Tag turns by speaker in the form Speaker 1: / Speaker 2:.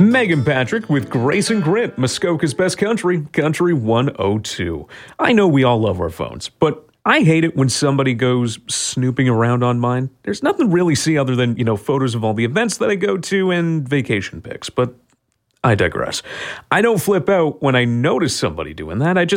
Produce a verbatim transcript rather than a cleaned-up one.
Speaker 1: Megan Patrick with Grace and Grit, Muskoka's Best Country, Country one oh two. I know we all love our phones, but I hate it when somebody goes snooping around on mine. There's nothing to really see other than, you know, photos of all the events that I go to and vacation pics, but I digress. I don't flip out when I notice somebody doing that. I just